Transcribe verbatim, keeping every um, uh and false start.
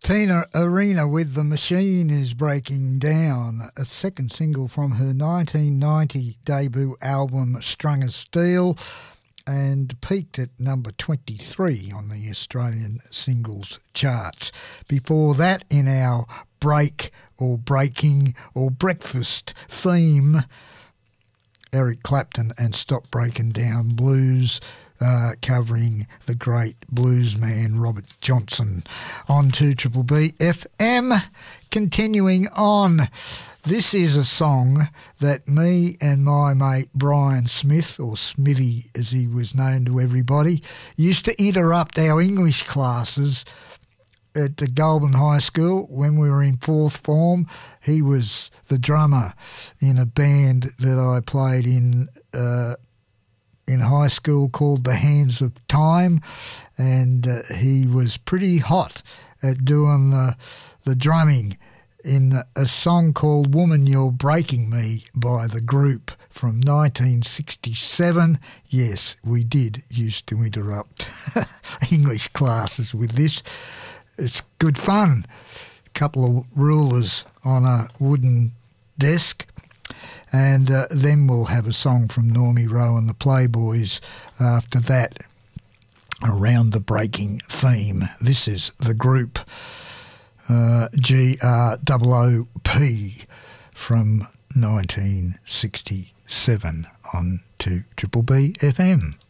Tina Arena with The Machine is Breaking Down, a second single from her nineteen ninety debut album Strung of Steel, and peaked at number twenty-three on the Australian singles charts. Before that, in our break or breaking or breakfast theme, Eric Clapton and Stop Breaking Down Blues, Uh, covering the great bluesman Robert Johnson on two Triple B F M. Continuing on, this is a song that me and my mate Brian Smith, or Smithy as he was known to everybody, used to interrupt our English classes at the Goulburn High School when we were in fourth form. He was the drummer in a band that I played in uh, in high school called The Hands of Time, and uh, he was pretty hot at doing the, the drumming in a song called Woman You're Breaking Me by The Group from nineteen sixty-seven. Yes, we did used to interrupt English classes with this. It's good fun. A couple of rulers on a wooden desk. And uh, then we'll have a song from Normie Rowe and the Playboys after that, around the breaking theme. This is The Group, uh, G R O O P, from nineteen sixty-seven on two Triple B F M.